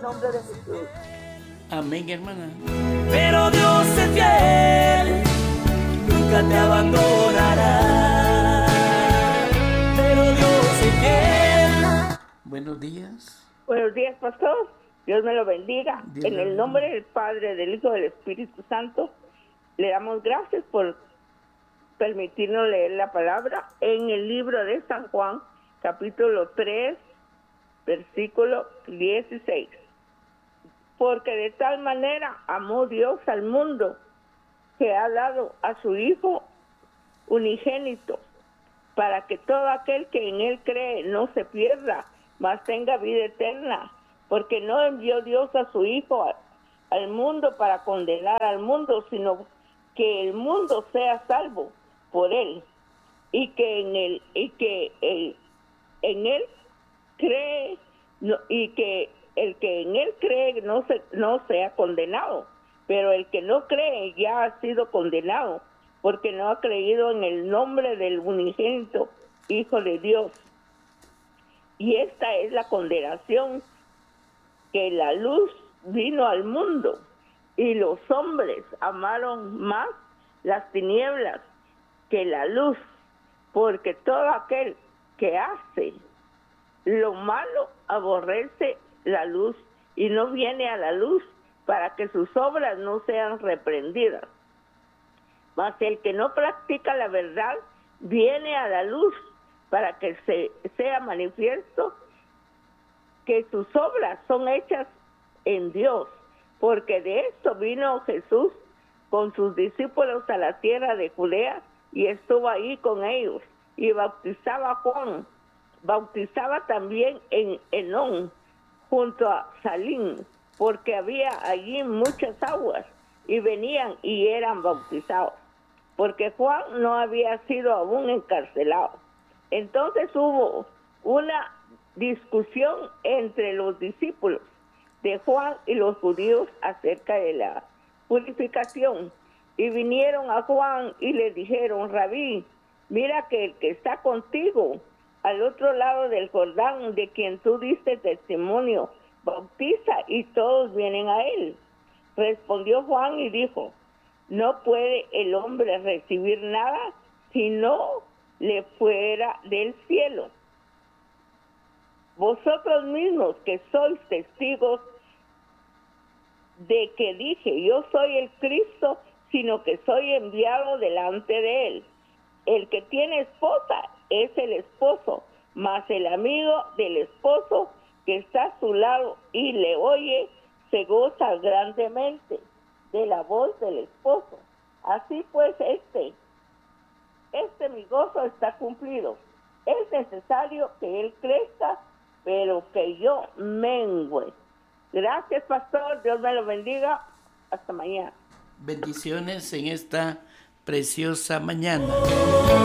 el nombre de Jesús. Amén, hermana. Pero Dios es fiel, nunca te abandonará. Pero Dios es fiel. Buenos días. Buenos días, pastor. Dios me lo bendiga. Dios En le el bendiga. nombre del Padre, del Hijo y del Espíritu Santo, le damos gracias por permitirnos leer la palabra en el libro de San Juan, capítulo 3, versículo 16. Porque de tal manera amó Dios al mundo que ha dado a su Hijo unigénito, para que todo aquel que en él cree no se pierda, mas tenga vida eterna. Porque no envió Dios a su Hijo al mundo para condenar al mundo, sino que el mundo sea salvo por él, y que en él cree, y que el que en él cree no sea condenado, pero el que no cree ya ha sido condenado, porque no ha creído en el nombre del unigénito Hijo de Dios. Y esta es la condenación, que la luz vino al mundo, y los hombres amaron más las tinieblas que la luz, porque todo aquel que hace lo malo aborrece la luz y no viene a la luz, para que sus obras no sean reprendidas. Mas el que no practica la verdad viene a la luz, para que sea manifiesto que sus obras son hechas en Dios, porque de esto vino Jesús con sus discípulos a la tierra de Judea, y estuvo ahí con ellos, y bautizaba a Juan. Bautizaba también en Enón, junto a Salim, porque había allí muchas aguas, y venían y eran bautizados, porque Juan no había sido aún encarcelado. Entonces hubo una discusión entre los discípulos de Juan y los judíos acerca de la purificación, y vinieron a Juan y le dijeron: Rabí, mira que el que está contigo al otro lado del Jordán, de quien tú diste testimonio, bautiza, y todos vienen a él. Respondió Juan y dijo: no puede el hombre recibir nada si no le fuera del cielo. Vosotros mismos que sois testigos de que dije: yo soy el Cristo, sino que soy enviado delante de él. El que tiene esposa es el esposo, mas el amigo del esposo que está a su lado y le oye, se goza grandemente de la voz del esposo. Así pues, este mi gozo está cumplido. Es necesario que él crezca, pero que yo mengüe. Gracias, pastor. Dios me lo bendiga. Hasta mañana. Bendiciones en esta preciosa mañana.